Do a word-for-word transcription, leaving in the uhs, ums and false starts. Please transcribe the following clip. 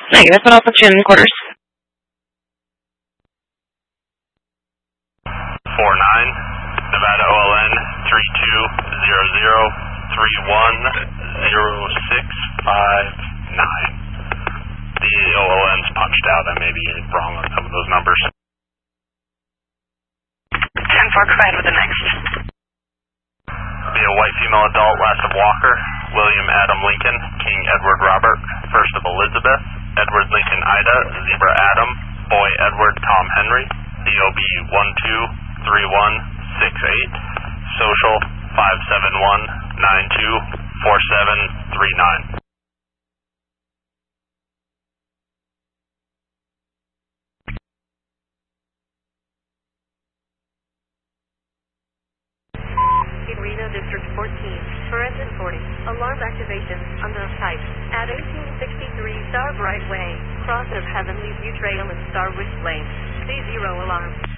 Negative, and I'll put you in quarters. four nine, Nevada O L N three two zero zero three one zero six five nine. The O L N's punched out. I may be wrong on some of those numbers. ten four, provide with the next. Be a white female adult, last of Walker, William Adam Lincoln, King Edward Robert, first of Elizabeth, Edward Lincoln Ida, Zebra Adam, Boy Edward Tom Henry, D O B one two three one six eight, social five seven one nine two four seven three nine. Reno District fourteen, Forensic forty, alarm activation, unknown type, at eighteen sixty-three Star Bright Way, cross of Heavenly View Trail and Star West Lane, C zero alarm.